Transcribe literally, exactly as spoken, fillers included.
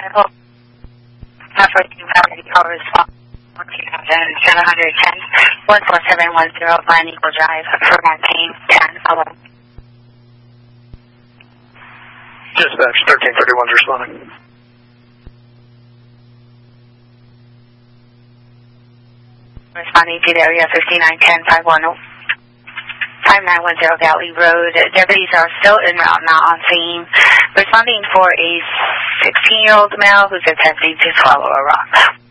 seven ten, one four seven one zero, Glen Eagle Drive, for nineteen ten, follow. Dispatch, thirteen thirty-one is responding. Responding to the area fifty-nine ten, five one zero. five nine one zero Valley Road. Deputies are still en route, not on scene. Responding for a sixteen-year-old male who's attempting to swallow a rock.